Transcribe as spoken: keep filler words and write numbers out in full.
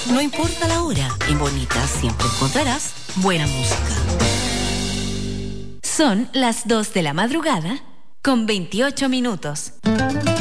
No importa la hora, en Bonita siempre encontrarás buena música. Son las dos de la madrugada con veintiocho minutos.